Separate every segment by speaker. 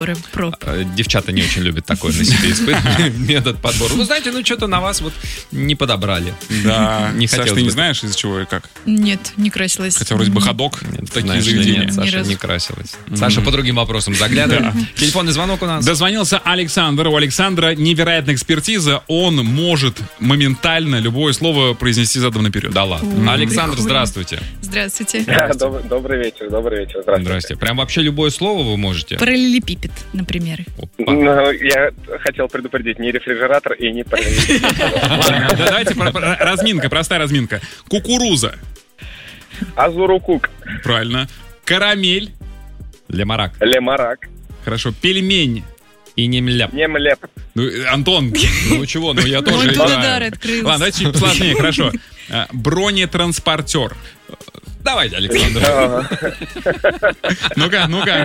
Speaker 1: Девчата не очень любят такое на себе испытывать, метод подбора. Ну, знаете, что-то на вас вот не подобрали.
Speaker 2: Да.
Speaker 1: Не
Speaker 2: Саш, ты не знаешь, из-за чего и как?
Speaker 3: Нет, не красилась.
Speaker 2: Хотя вроде бы ходок. Такие заведения.
Speaker 1: Нет, Саша не красилась. Саша по другим вопросам заглядывает. Телефонный звонок у нас.
Speaker 2: Дозвонился Александр. У Александра невероятная экспертиза. Он может моментально любое слово произнести задом наперед.
Speaker 1: Да ладно. Александр, здравствуйте.
Speaker 3: Здравствуйте.
Speaker 4: Добрый вечер, здравствуйте.
Speaker 1: Здрасте. Прям вообще любое слово вы можете?
Speaker 3: Параллелепипед, например.
Speaker 4: Ну, я хотел предупредить, не рефрижератор и не параллелепипед.
Speaker 2: Давайте разминка, простая разминка. Кукуруза.
Speaker 4: Азурукук.
Speaker 2: Правильно. Карамель.
Speaker 1: Лемарак.
Speaker 2: Хорошо. Пельмень.
Speaker 1: И немляп.
Speaker 4: Немлеп.
Speaker 2: Ну, Антон,
Speaker 1: ну чего, ну я тоже
Speaker 3: удар открылся.
Speaker 2: Ладно, давайте чуть сложнее, хорошо. Бронетранспортер.
Speaker 1: Давайте, Александр.
Speaker 2: Ну-ка.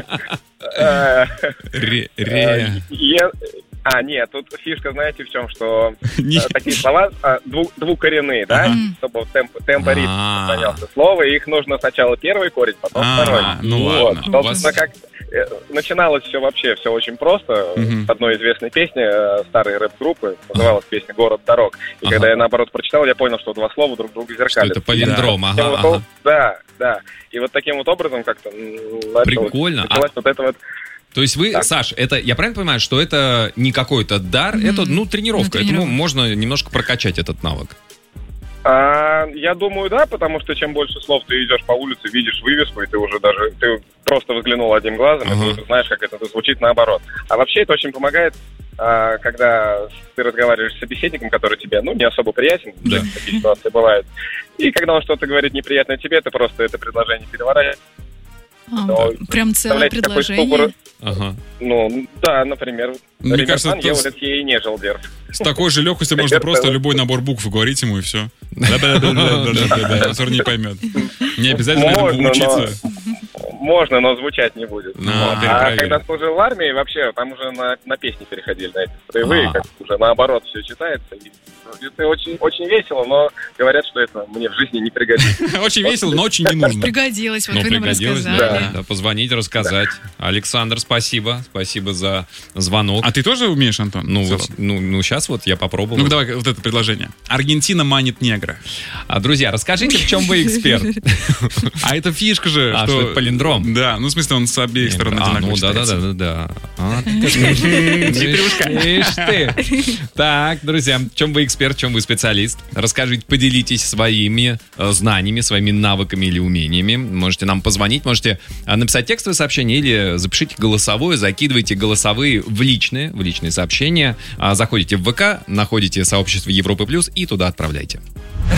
Speaker 4: Нет, тут фишка, знаете, в чем, что такие слова двукоренные, да, чтобы темпо ритм сохранялся слово, и их нужно сначала первый корень, потом второй.
Speaker 2: Ну ладно.
Speaker 4: Собственно, как начиналось все очень просто. С одной известной песни старой рэп-группы, называлась песня «Город дорог». И когда я, наоборот, прочитал, я понял, что два слова друг друга зеркалят.
Speaker 1: Что это палиндром,
Speaker 4: Да. И вот таким вот образом как-то...
Speaker 1: Прикольно.
Speaker 4: Началась вот это вот...
Speaker 1: То есть вы, Саш, это, я правильно понимаю, что это не какой-то дар, это, тренировка. Этому можно немножко прокачать этот навык.
Speaker 4: Я думаю, да, потому что чем больше слов ты идешь по улице, видишь вывеску, и ты просто взглянул одним глазом, и ты знаешь, как это звучит наоборот. А вообще это очень помогает, когда ты разговариваешь с собеседником, который тебе, не особо приятен, такие ситуации бывают. И когда он что-то говорит неприятное тебе, ты просто это предложение переворачиваешь.
Speaker 3: Прям целое предложение?
Speaker 4: Например,
Speaker 2: мне кажется,
Speaker 4: ей не желдер.
Speaker 2: С такой же легкостью можно просто любой набор букв говорить ему, и все. Сор не поймет. Не обязательно учиться.
Speaker 4: Можно, но звучать не будет. А когда служил в армии, вообще, там уже на песни переходили, на эти строевые, как уже наоборот все читается. Это очень, очень весело, но говорят, что это мне в жизни не пригодится.
Speaker 2: Очень весело, но очень не нужно.
Speaker 3: Пригодилось, вот вы нам рассказали.
Speaker 1: Да, позвонить, рассказать. Александр, спасибо за звонок.
Speaker 2: А ты тоже умеешь, Антон?
Speaker 1: Сейчас вот я попробовал.
Speaker 2: Ну, давай вот это предложение. Аргентина манит негра.
Speaker 1: Друзья, расскажите, в чем вы эксперт.
Speaker 2: А это фишка же.
Speaker 1: Что это палиндром.
Speaker 2: Да, в смысле он с обеих сторон одинаково читается.
Speaker 1: Да. Ишь ты. Так, друзья, в чем вы эксперт, в чем вы специалист? Расскажите, поделитесь своими знаниями, своими навыками или умениями. Можете нам позвонить, можете написать текстовое сообщение или запишите голосовое, закидывайте голосовые в личные сообщения. Заходите в ВК, находите сообщество Европы Плюс и туда отправляйте.